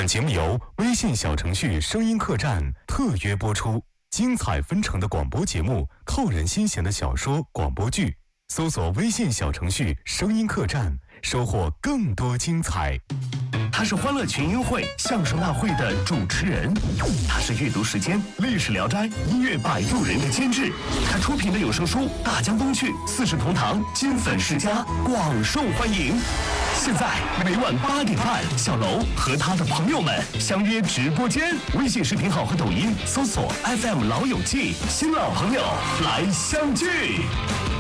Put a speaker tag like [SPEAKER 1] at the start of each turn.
[SPEAKER 1] 本节目由微信小程序声音客栈特约播出，精彩纷呈的广播节目，扣人心弦的小说、广播剧，搜索微信小程序声音客栈，收获更多精彩。
[SPEAKER 2] 他是欢乐群英会、相声大会的主持人，他是阅读时间、历史聊斋、音乐摆渡人的监制，他出品的有声书《大江东去》、《四世同堂》、金粉世家广受欢迎。现在每晚8点半，小楼和他的朋友们相约直播间，微信视频号和抖音搜索 FM 老友记，新老朋友来相聚。